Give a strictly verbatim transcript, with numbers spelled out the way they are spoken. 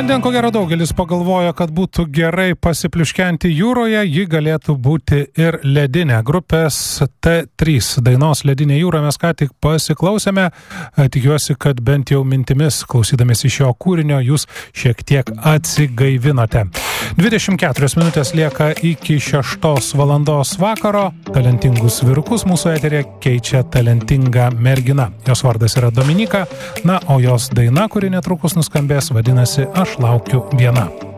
Šiandien, ko gero, daugelis pagalvoja, kad būtų gerai pasipliuškenti jūroje, ji galėtų būti ir ledinė. Grupės T trys dainos Ledinė jūra mes ką tik pasiklausėme. Tikiuosi, kad bent jau mintimis, klausydamės iš šio kūrinio, jūs šiek tiek atsigaivinote. dvidešimt keturios minutės lieka iki šeštos valandos vakaro. Talentingus vyrukus mūsų eterė keičia talentinga mergina. Jos vardas yra Dominika, na, o jos daina, kuri netrukus nuskambės, vadinasi Aš laukiu viena.